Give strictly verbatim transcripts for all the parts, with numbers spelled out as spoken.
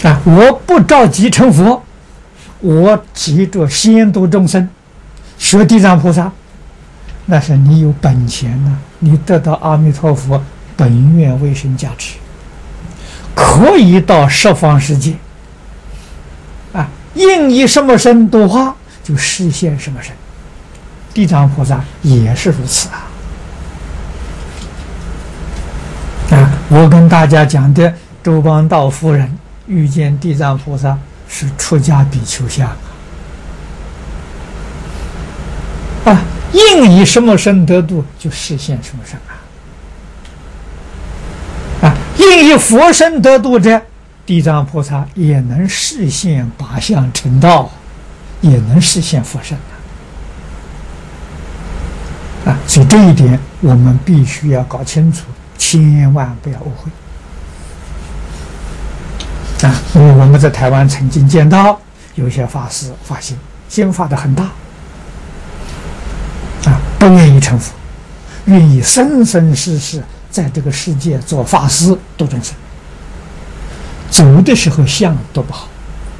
啊，我不着急成佛，我急着先度众生，学地藏菩萨，那是你有本钱呢、啊，你得到阿弥陀佛本愿威神加持，可以到十方世界啊，应以什么身度化，就实现什么身。地藏菩萨也是如此啊！啊，我跟大家讲的周邦道夫人遇见地藏菩萨是出家比丘相啊！啊，应以什么身得度，就实现什么身啊！啊，应以佛身得度者，地藏菩萨也能实现八相成道，也能实现佛身啊！啊，所以这一点我们必须要搞清楚，千万不要误会啊！因为我们在台湾曾经见到有些法师发心，心发得很大啊，不愿意成佛，愿意生生世世在这个世界做法师度众生，走的时候相都不好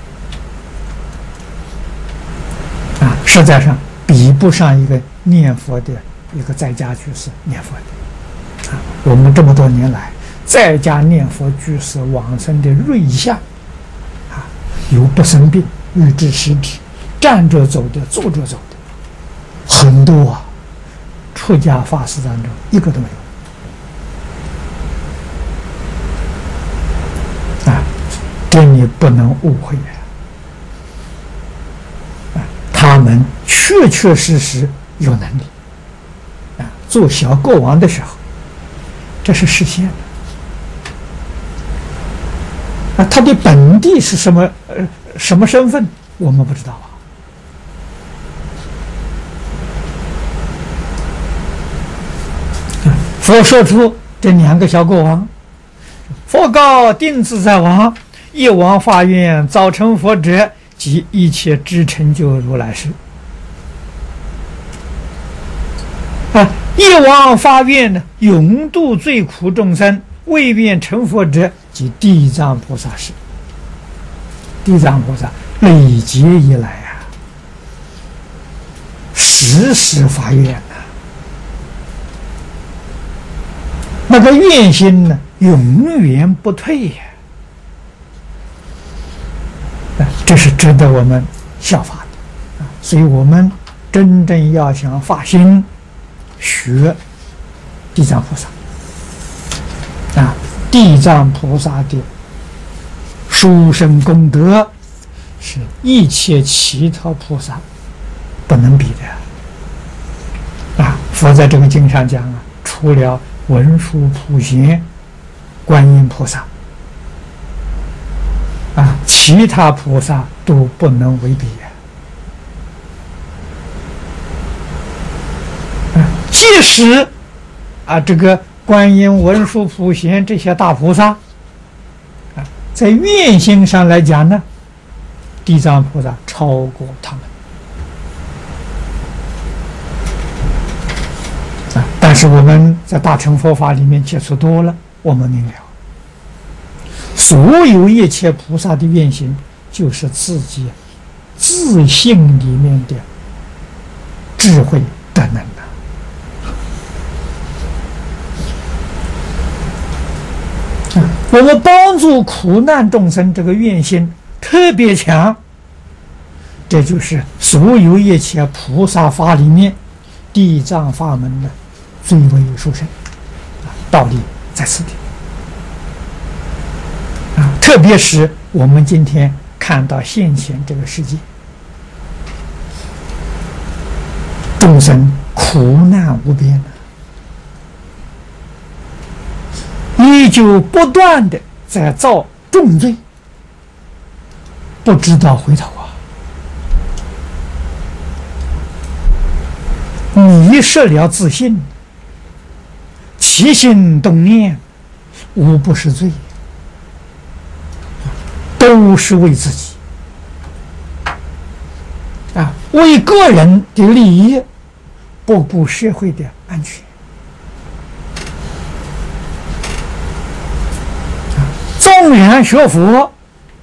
啊，实在上比不上一个念佛的一个在家居士念佛的啊。我们这么多年来，在家念佛居士往生的瑞相啊，有不生病、预知实体、站着走的、坐着走的，很多啊。出家法师当中一个都没有啊，这你不能误会啊！他们确确实实有能力啊，做小国王的时候，这是实现的啊。他的本地是什么呃什么身份，我们不知道啊。佛说出这两个小国王，佛告定自在王：一王发愿早成佛者，即一切知成就如来世。啊，一王发愿呢，永度最苦众生，未愿成佛者，即地藏菩萨世。地藏菩萨累劫以来啊，时时发愿呐、啊。那个愿心呢，永远不退呀！啊，这是值得我们效法的啊！所以我们真正要想发心学地藏菩萨啊，地藏菩萨的殊胜功德是一切其他菩萨不能比的啊！佛在这个经上讲啊，除了文殊普贤、观音菩萨啊，其他菩萨都不能为比啊！即使啊，这个观音、文殊、普贤这些大菩萨啊，在愿心上来讲呢，地藏菩萨超过他们。但是我们在大乘佛法里面接触多了，我们明了，所有一切菩萨的愿行，就是自己自性里面的智慧德能的。啊，我们帮助苦难众生，这个愿心特别强，这就是所有一切菩萨法里面地藏法门的最为殊胜啊，道理在此地啊！特别是我们今天看到现前这个世界，众生苦难无边啊，你就不断的在造重罪，不知道回头啊！迷失了自信。起心动念，无不是罪，都是为自己啊，为个人的利益，不顾社会的安全啊。纵然学佛，